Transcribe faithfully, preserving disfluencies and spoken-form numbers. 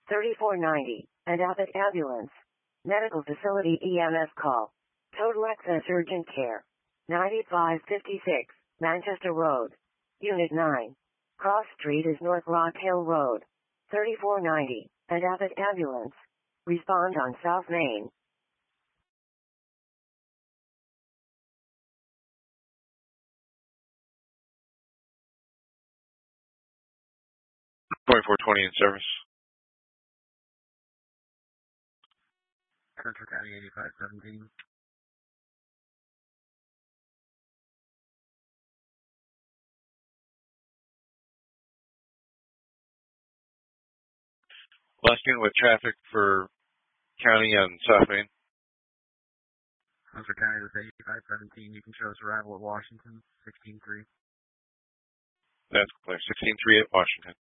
thirty-four ninety, and Abbott Ambulance. Medical Facility E M S call. Total Access Urgent Care. ninety-five fifty-six, Manchester Road. Unit nine. Cross Street is North Rock Hill Road. thirty-four ninety, and Abbott Ambulance. Respond on South Main. twenty-four twenty in service. Central County eighty-five seventeen. Last unit with traffic for county on South Main. Central County with eighty-five seventeen. You can show us arrival at Washington, sixteen three. That's clear. sixteen three at Washington.